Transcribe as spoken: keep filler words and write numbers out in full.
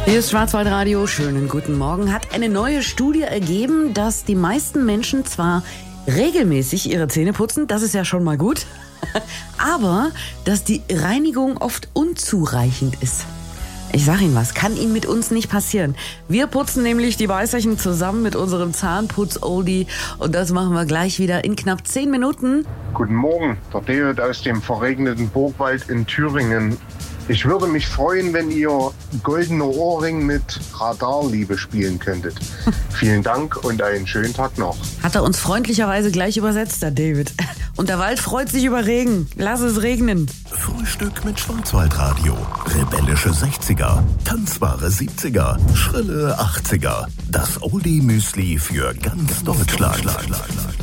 Hier ist Schwarzwaldradio. Schönen guten Morgen. Hat eine neue Studie ergeben, dass die meisten Menschen zwar regelmäßig ihre Zähne putzen, das ist ja schon mal gut, aber dass die Reinigung oft unzureichend ist. Ich sag Ihnen was, kann Ihnen mit uns nicht passieren. Wir putzen nämlich die Beißerchen zusammen mit unserem Zahnputz-Oldie und das machen wir gleich wieder in knapp zehn Minuten. Guten Morgen, der David aus dem verregneten Burgwald in Thüringen. Ich würde mich freuen, wenn ihr Goldener Ohrring mit Radarliebe spielen könntet. Vielen Dank und einen schönen Tag noch. Hat er uns freundlicherweise gleich übersetzt, der David. Und der Wald freut sich über Regen. Lass es regnen. Frühstück mit Schwarzwaldradio. Rebellische sechziger, tanzbare siebziger, schrille achtziger. Das Oldie-Müsli für ganz Deutschland.